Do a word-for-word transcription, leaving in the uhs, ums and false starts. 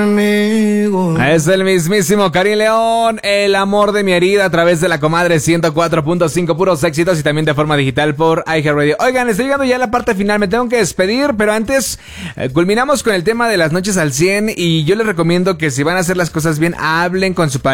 Es el mismísimo Karim León, el amor de mi herida, a través de la comadre ciento cuatro punto cinco, puros éxitos, y también de forma digital por iHeartRadio. Oigan, estoy llegando ya a la parte final, me tengo que despedir, pero antes eh, culminamos con el tema de las noches al cien, y yo les recomiendo que si van a hacer las cosas bien, hablen con su pareja.